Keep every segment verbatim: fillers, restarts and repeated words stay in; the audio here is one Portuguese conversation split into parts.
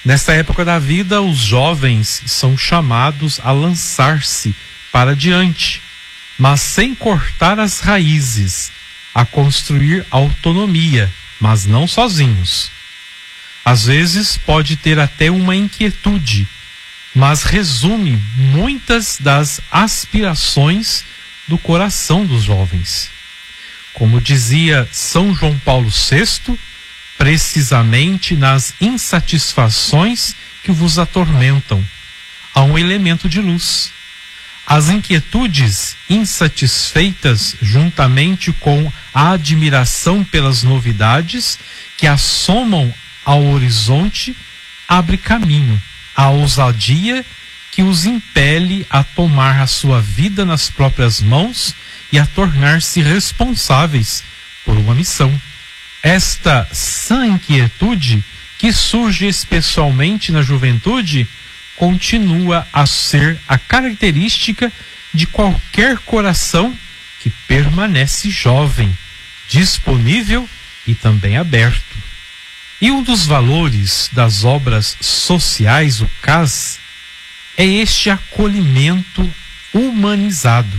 Nesta época da vida, os jovens são chamados a lançar-se para diante, mas sem cortar as raízes, a construir autonomia, mas não sozinhos. Às vezes pode ter até uma inquietude, mas resume muitas das aspirações do coração dos jovens. Como dizia São João Paulo sexto, precisamente nas insatisfações que vos atormentam, há um elemento de luz. As inquietudes insatisfeitas, juntamente com a admiração pelas novidades que assomam ao horizonte, abre caminho à ousadia que os impele a tomar a sua vida nas próprias mãos e a tornar-se responsáveis por uma missão. Esta sã inquietude, que surge especialmente na juventude, continua a ser a característica de qualquer coração que permanece jovem, disponível e também aberto. E um dos valores das obras sociais, o C A S, é este acolhimento humanizado.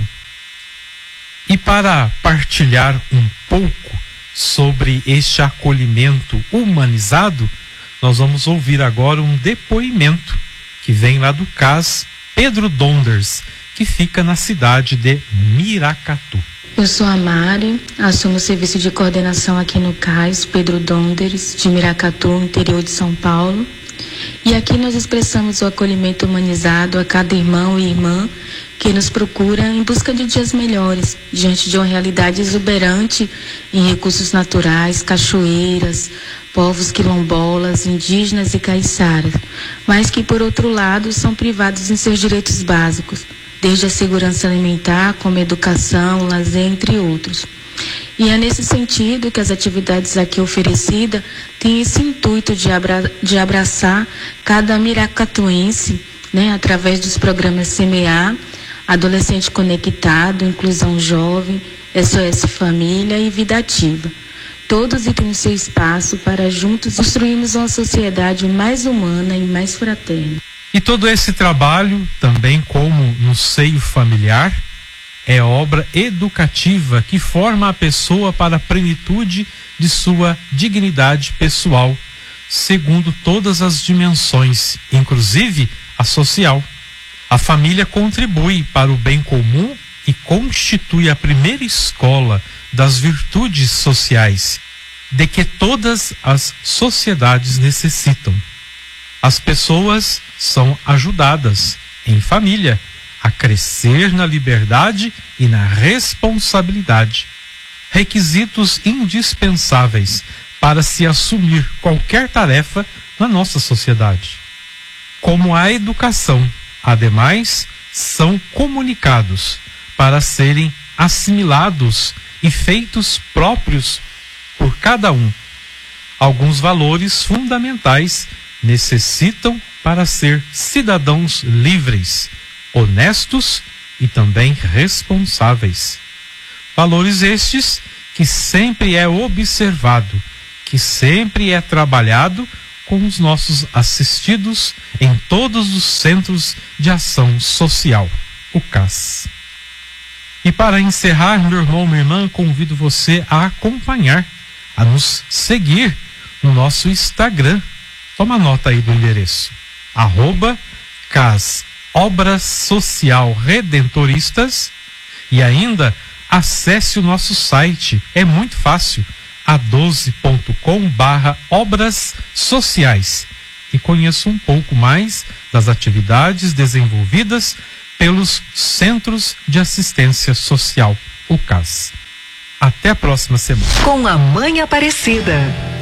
E para partilhar um pouco sobre este acolhimento humanizado, nós vamos ouvir agora um depoimento que vem lá do C A S Pedro Donders, que fica na cidade de Miracatu. Eu sou a Mari, assumo o serviço de coordenação aqui no C A S Pedro Donders, de Miracatu, interior de São Paulo. E aqui nós expressamos o acolhimento humanizado a cada irmão e irmã que nos procura em busca de dias melhores, diante de uma realidade exuberante em recursos naturais, cachoeiras, povos quilombolas, indígenas e caiçaras, mas que, por outro lado, são privados em seus direitos básicos, desde a segurança alimentar, como educação, lazer, entre outros. E é nesse sentido que as atividades aqui oferecidas têm esse intuito de, abra, de abraçar cada miracatuense, né, através dos programas Semear, Adolescente Conectado, Inclusão Jovem, S O S Família e Vida Ativa. Todos têm o seu espaço para juntos construirmos uma sociedade mais humana e mais fraterna. E todo esse trabalho, também como no seio familiar, é obra educativa que forma a pessoa para a plenitude de sua dignidade pessoal, segundo todas as dimensões, inclusive a social. A família contribui para o bem comum e constitui a primeira escola das virtudes sociais, de que todas as sociedades necessitam. As pessoas são ajudadas, em família, a crescer na liberdade e na responsabilidade, requisitos indispensáveis para se assumir qualquer tarefa na nossa sociedade. Como a educação, ademais, são comunicados para serem assimilados e feitos próprios por cada um. Alguns valores fundamentais necessitam para ser cidadãos livres, honestos e também responsáveis. Valores estes que sempre é observado, que sempre é trabalhado com os nossos assistidos em todos os centros de ação social, o C A S. E para encerrar, meu irmão, minha irmã, convido você a acompanhar, a nos seguir no nosso Instagram. Toma nota aí do endereço, arroba C A S Obras Social Redentoristas, e ainda acesse o nosso site, é muito fácil, a doze ponto com barra obras sociais, e conheça um pouco mais das atividades desenvolvidas pelos Centros de Assistência Social, o C A S. Até a próxima semana. Com a Mãe Aparecida.